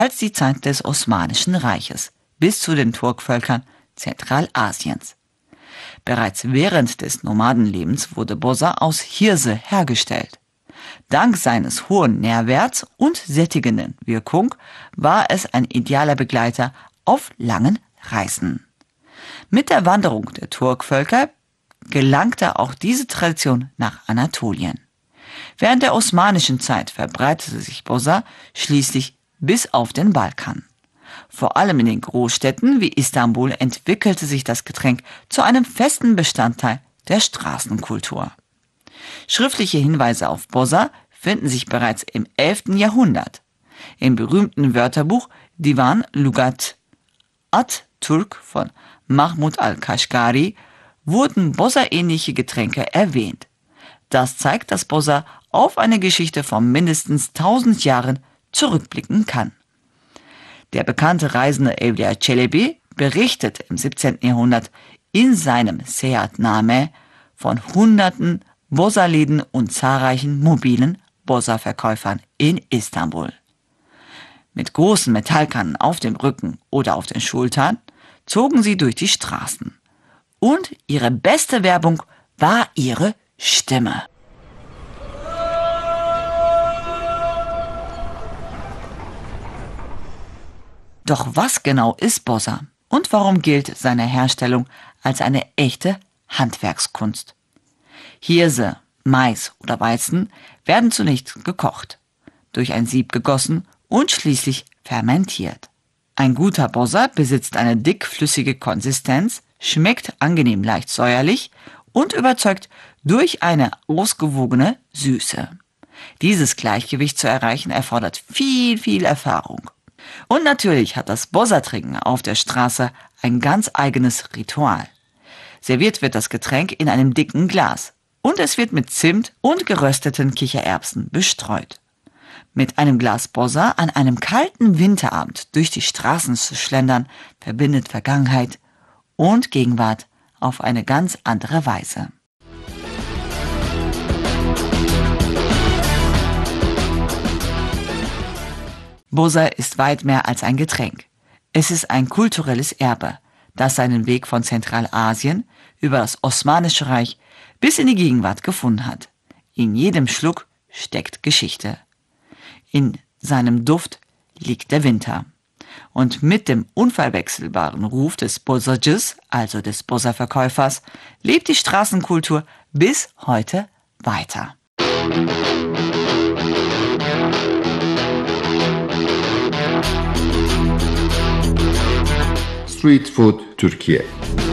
als die Zeit des Osmanischen Reiches bis zu den Turkvölkern Zentralasiens. Bereits während des Nomadenlebens wurde Boza aus Hirse hergestellt. Dank seines hohen Nährwerts und sättigenden Wirkung war es ein idealer Begleiter auf langen Reisen. Mit der Wanderung der Turkvölker gelangte auch diese Tradition nach Anatolien. Während der osmanischen Zeit verbreitete sich Boza schließlich bis auf den Balkan. Vor allem in den Großstädten wie Istanbul entwickelte sich das Getränk zu einem festen Bestandteil der Straßenkultur. Schriftliche Hinweise auf Boza finden sich bereits im 11. Jahrhundert. Im berühmten Wörterbuch Divan Lugat At-Turk von Mahmud al-Kashgari wurden Boza-ähnliche Getränke erwähnt. Das zeigt, dass Boza auf eine Geschichte von mindestens 1000 Jahren zurückblicken kann. Der bekannte Reisende Evliya Çelebi berichtet im 17. Jahrhundert in seinem Seyahatname von hunderten Boza-Läden und zahlreichen mobilen Boza-Verkäufern in Istanbul. Mit großen Metallkannen auf dem Rücken oder auf den Schultern zogen sie durch die Straßen. Und ihre beste Werbung war ihre Stimme. Doch was genau ist Boza und warum gilt seine Herstellung als eine echte Handwerkskunst? Hirse, Mais oder Weizen werden zunächst gekocht, durch ein Sieb gegossen und schließlich fermentiert. Ein guter Boza besitzt eine dickflüssige Konsistenz, schmeckt angenehm leicht säuerlich und überzeugt durch eine ausgewogene Süße. Dieses Gleichgewicht zu erreichen erfordert viel Erfahrung. Und natürlich hat das Boza-Trinken auf der Straße ein ganz eigenes Ritual. Serviert wird das Getränk in einem dicken Glas und es wird mit Zimt und gerösteten Kichererbsen bestreut. Mit einem Glas Boza an einem kalten Winterabend durch die Straßen zu schlendern, verbindet Vergangenheit und Gegenwart auf eine ganz andere Weise. Boza ist weit mehr als ein Getränk. Es ist ein kulturelles Erbe, das seinen Weg von Zentralasien über das Osmanische Reich bis in die Gegenwart gefunden hat. In jedem Schluck steckt Geschichte. In seinem Duft liegt der Winter. Und mit dem unverwechselbaren Ruf des Bozacıs, also des Boza-Verkäufers, lebt die Straßenkultur bis heute weiter. Street Food Türkiye.